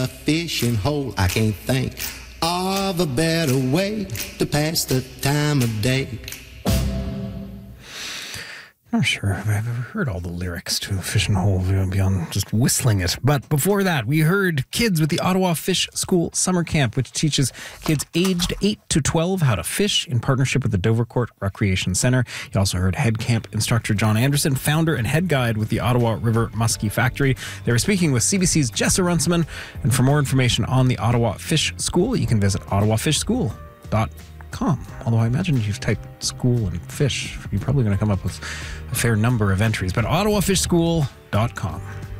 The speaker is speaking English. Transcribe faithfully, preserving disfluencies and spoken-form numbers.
a fishing hole. I can't think of a better way to pass the time of day. I'm not sure if I've ever heard all the lyrics to the Fishing Hole beyond just whistling it. But before that, we heard Kids with the Ottawa Fish School Summer Camp, which teaches kids aged eight to twelve how to fish in partnership with the Dovercourt Recreation Centre. You also heard head camp instructor John Anderson, founder and head guide with the Ottawa River Muskie Factory. They were speaking with C B C's Jessa Runciman. And for more information on the Ottawa Fish School, you can visit ottawa fish school dot com. Although I imagine if you've typed school and fish, you're probably going to come up with a fair number of entries. But ottawa fish school dot com.